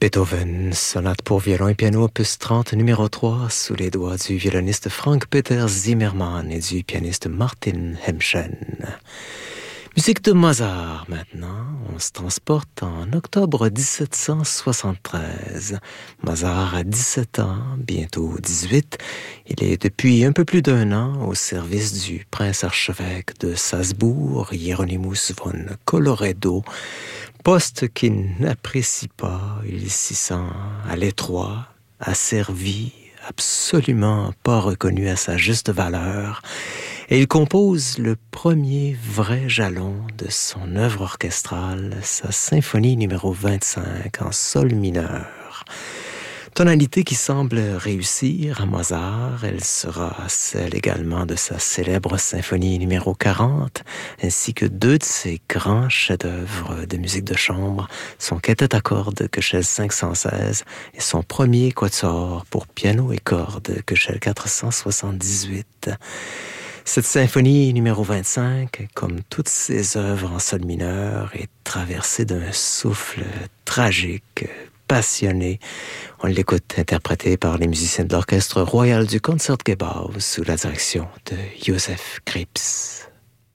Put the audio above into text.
Beethoven, sonate pour violon et piano, opus 30, numéro 3, sous les doigts du violoniste Frank-Peter Zimmermann et du pianiste Martin Hemschen. Musique de Mozart maintenant, on se transporte en octobre 1773. Mozart a 17 ans, bientôt 18. Il est depuis un peu plus d'un an au service du prince-archevêque de Salzbourg, Hieronymus von Colloredo, poste qu'il n'apprécie pas. Il s'y sent à l'étroit, asservi, absolument pas reconnu à sa juste valeur. Et il compose le premier vrai jalon de son œuvre orchestrale, sa symphonie numéro 25 en sol mineur. Tonalité qui semble réussir à Mozart, elle sera celle également de sa célèbre symphonie numéro 40, ainsi que deux de ses grands chefs-d'œuvre de musique de chambre, son quintet à cordes Köchel 516 et son premier quatuor pour piano et cordes Köchel 478. Cette symphonie numéro 25, comme toutes ses œuvres en sol mineur, est traversée d'un souffle tragique, passionné. On l'écoute interprété par les musiciens de l'Orchestre royal du Concertgebouw sous la direction de Joseph Krips.